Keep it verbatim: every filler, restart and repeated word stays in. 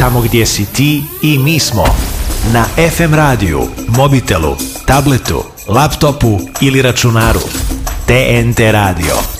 tamo gdje si ti i mi smo. Na ef em radiju, mobitelu, tabletu, laptopu ili računaru. te en te radio.